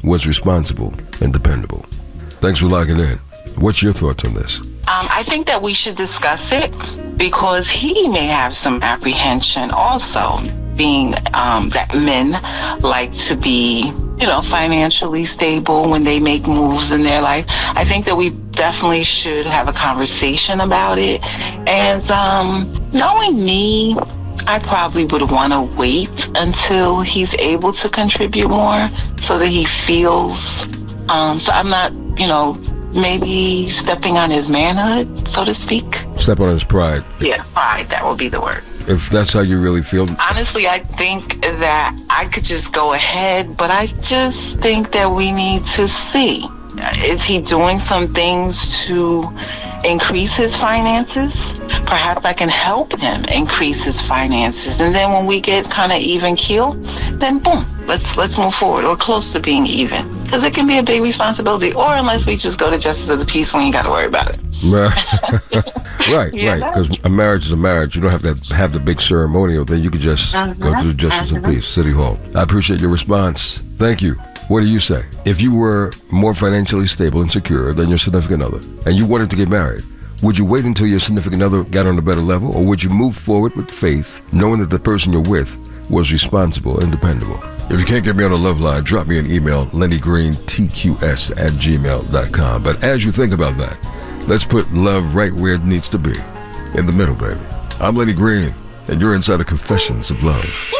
was responsible and dependable. Thanks for logging in. What's your thoughts on this? I think that we should discuss it because he may have some apprehension also, being that men like to be, financially stable when they make moves in their life. I think that we definitely should have a conversation about it. And knowing me, I probably would want to wait until he's able to contribute more so that he feels, so I'm not, maybe stepping on his manhood, so to speak. Step on his pride. Yeah, pride, that would be the word. If that's how you really feel. Honestly, I think that I could just go ahead, but I just think that we need to see. Is he doing some things to increase his finances? Perhaps I can help him increase his finances. And then when we get kind of even keel, then boom, let's move forward or close to being even. Because it can be a big responsibility. Or unless we just go to justice of the peace, we ain't got to worry about it. Right. Because a marriage is a marriage. You don't have to have the big ceremonial thing. You could just go to the justice of peace, City Hall. I appreciate your response. Thank you. What do you say? If you were more financially stable and secure than your significant other, and you wanted to get married, would you wait until your significant other got on a better level, or would you move forward with faith, knowing that the person you're with was responsible and dependable? If you can't get me on the love line, drop me an email, LennyGreenTQS@gmail.com. But as you think about that, let's put love right where it needs to be, in the middle, baby. I'm Lenny Green, and you're inside of Confessions of Love.